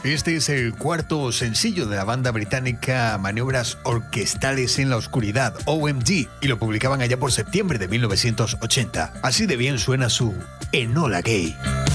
Este es el cuarto sencillo de la banda británica Maniobras Orquestales en la Oscuridad, OMD, y lo publicaban allá por septiembre de 1980. Así de bien suena su Enola Gay.